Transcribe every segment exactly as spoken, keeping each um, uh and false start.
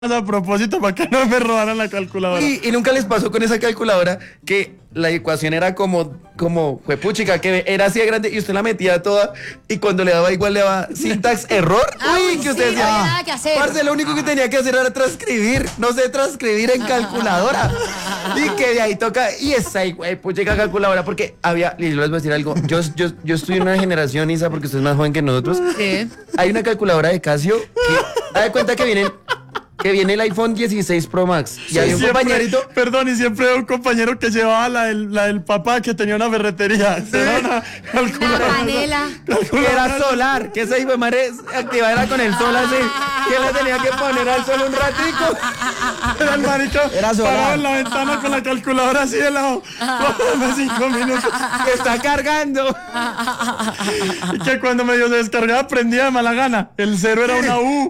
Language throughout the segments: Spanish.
a propósito para que no me robaran la calculadora. Y, y nunca les pasó con esa calculadora que la ecuación era como, como, juepuchica, que era así de grande y usted la metía toda y cuando le daba igual le daba syntax error. Ay, Uy, que sí, usted decía, no había nada que hacer. parce, lo único que tenía que hacer era transcribir, no sé transcribir en calculadora. Y que de ahí toca, y esa puchica calculadora, porque había, y yo les voy a decir algo, yo, yo, yo estoy en una generación, Isa, porque usted es más joven que nosotros. Sí. Hay una calculadora de Casio que, da de cuenta que vienen... que viene el iPhone dieciséis Pro Max. Y Sí, hay un siempre, compañerito. Perdón, y siempre hay un compañero que llevaba la del, la del papá que tenía una ferretería. Sí. Era una calculadora. Una panela. Que era solar, que esa hijo de madre activada era con el sol así. Que le tenía que poner al sol un ratico. Era el marica Era solar. parado en la ventana con la calculadora así de lado. Por cinco minutos. Que está cargando. Y que cuando medio se descargaba prendía de mala gana. El cero era una U.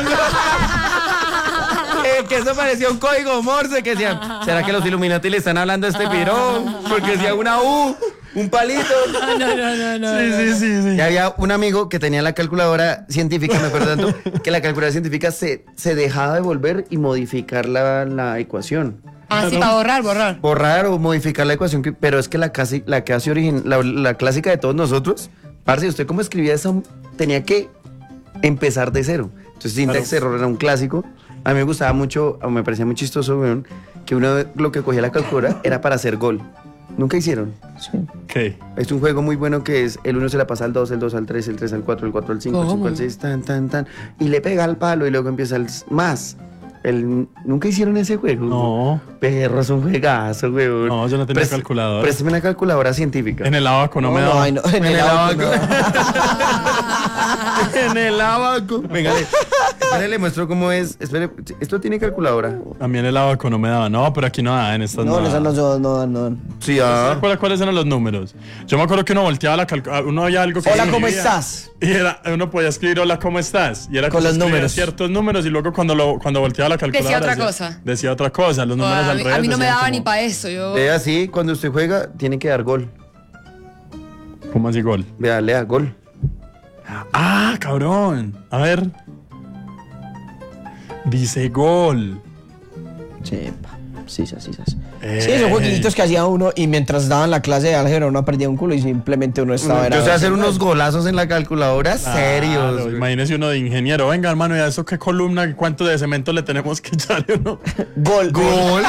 Eh, que eso parecía un código Morse. Que decían, ¿será que los Illuminati le están hablando a este pirón? Porque decía una U, un palito. No, no, no, no. Sí, sí, sí, sí. Y había un amigo que tenía la calculadora científica, me acuerdo tanto, que la calculadora científica se, se dejaba devolver y modificar la, la ecuación. Ah, sí, para borrar, borrar. Borrar o modificar la ecuación, que- pero es que la casi, la casi origen, la, la clásica de todos nosotros, parce, usted cómo escribía eso, tenía que empezar de cero. Entonces, syntax error era un clásico. A mí me gustaba mucho, o me parecía muy chistoso, weón, que uno lo que cogía la calculadora era para hacer gol. ¿Nunca hicieron? ¿Qué? Es un juego muy bueno que es el uno se la pasa al dos, el dos al tres, el tres al cuatro, el cuatro al cinco, el cinco al seis, tan, tan, tan. Y le pega al palo y luego empieza el más. El, ¿Nunca hicieron ese juego? No. Perro, es un juegazo, weón. No, yo no tenía Prest- calculadora. Présteme una calculadora científica. En el abaco no, No, me no, daba. ay, no, en En el el abaco, abaco. no. En el abaco. Venga, le, espere, le muestro cómo es. Espere, ¿esto tiene calculadora? A mí en el abaco no me daba. No, pero aquí no da, en estas no. No, da. esas no son, no, no. Sí, ¿Se ah. acuerda cuáles eran los números? Yo me acuerdo que uno volteaba la calculadora. Uno había algo que Hola, uno ¿cómo escribía, estás? Y era, uno podía escribir hola, ¿cómo estás? Y era Con que los se escribía números. ciertos números y luego cuando, lo, cuando volteaba la calculadora. otra decía- cosa. Decía otra cosa, los números a, al mí, revés. a mí no me decían daba como- ni para eso. Yo... Vea así, cuando usted juega, tiene que dar gol. ¿Cómo así gol? Vea, lea gol. Ah, cabrón. A ver. Dice gol. Chepa. Sí, sí, sí, sí. Eh. Sí, son jueguitos que hacía uno y mientras daban la clase de álgebra uno perdía un culo y simplemente uno estaba... Yo era- sé hacer unos golazos en la calculadora serios. Claro, imagínese uno de ingeniero. Venga, hermano, ¿y a eso qué columna, cuánto de cemento le tenemos que echar? ¿No? Gol. Gol.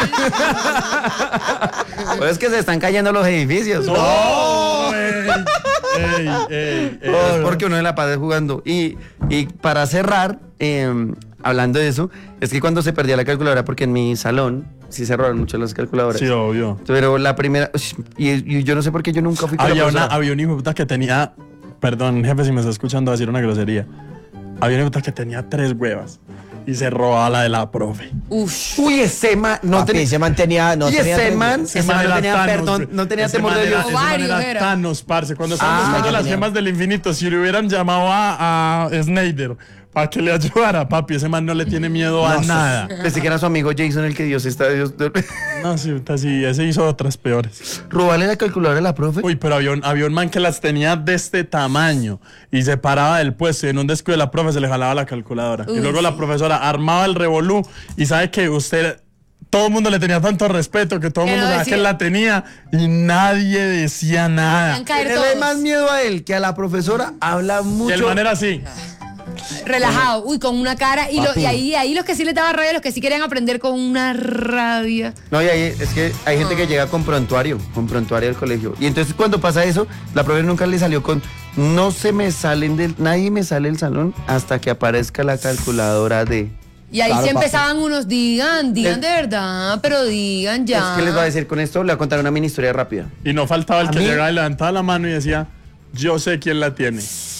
Pues es que se están cayendo los edificios. ¡Oh! ¡Ey! ¡Ey! ¡Ey! ey. Es porque uno de la paz jugando. Y, y para cerrar, eh, hablando de eso, es que cuando se perdía la calculadora, porque en mi salón sí se robaron mucho las calculadoras. Sí, obvio. Pero la primera, y, y yo no sé por qué yo nunca fui con la Había, una, profesora. había un hijo de puta que tenía. Perdón, jefe, si me está escuchando decir una grosería. Había un hijo de puta que tenía tres huevas y se robaba la de la profe. Uf. Uy, ese man no Papi, tenía. ese man tenía... No y tenía ese tres- man, Ese ese man man no era tenía Thanos, perdón, güey. no tenía Ese temor man de era- Dios. ese man Ovarios, era era. Thanos, parce. Cuando estaban Ah, buscando las tenía. gemas del infinito, si le hubieran llamado a, a Snyder para que le ayudara, papi, ese man no le tiene miedo a No, nada. Pensé que era su amigo Jason el que Dios está. Dios, No, sí, puta, sí, ese hizo otras peores. robarle la calculadora a la profe. Uy, pero había un, había un man que las tenía de este tamaño y se paraba del puesto y en un descuido de la profe se le jalaba la calculadora. y Uy, luego sí. la profesora armaba el revolú y sabe que usted, todo el mundo le tenía tanto respeto que todo el Que mundo no sabía que decía- él la tenía y nadie decía nada. Dejan caer Le da todos. más miedo a él que a la profesora. Habla Y mucho. el man era así. Relajado, uy, con una cara. Y, lo- Papi. y ahí, ahí los que sí les daba rabia, los que sí querían aprender con una rabia. No, y ahí es que hay gente que llega con prontuario, con prontuario al colegio. Y entonces cuando pasa eso, la profe nunca le salió con, no se me salen del, nadie me sale del salón hasta que aparezca la calculadora de. Y ahí Claro, sí papi. empezaban unos, digan, digan Es- de verdad, pero digan ya. Es que les va a decir con esto, le voy a contar una mini historia rápida. Y no faltaba el A que mí- llegaba y levantaba la mano y decía, yo sé quién la tiene.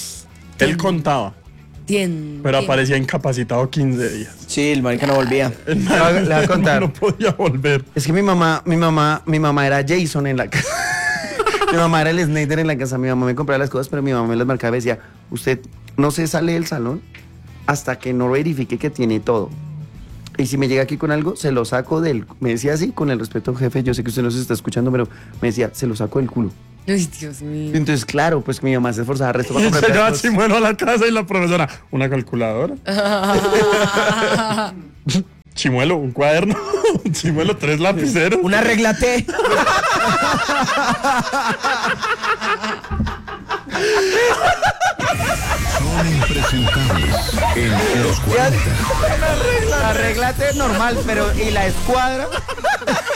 Él contaba, Tien, pero tien. aparecía incapacitado quince días. Sí, el marica no volvía. El Le voy a- le voy a contar. No podía volver. Es que mi mamá, mi mamá, mi mamá era Jason en la casa. Mi mamá era el Snyder en la casa. Mi mamá me compraba las cosas, pero mi mamá me las marcaba y decía, usted no se sale del salón hasta que no verifique que tiene todo. Y si me llega aquí con algo, se lo saco del... Me decía así, con el respeto, jefe, yo sé que usted no se está escuchando, pero me decía, se lo saco del culo. Uy, Dios mío. Entonces, claro, pues mi mamá se esforzaba el resto para Y comprarme llegaba las cosas. Chimuelo a la casa y la profesora, ¿una calculadora? Chimuelo, un cuaderno. Chimuelo, tres lapiceros. Una regla T. Son impresentables en los cuarenta. Arréglate normal, pero ¿y la escuadra?